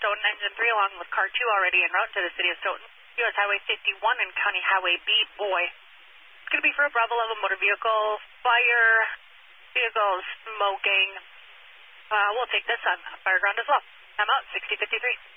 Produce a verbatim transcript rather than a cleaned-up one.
Stoughton, engine three, along with car two already en route to the city of Stoughton. U S Highway fifty-one and County Highway B, boy. It's going to be for a Bravo level motor vehicle, fire, vehicle smoking. Uh, we'll take this on Fireground as well. I'm out, sixty fifty-three.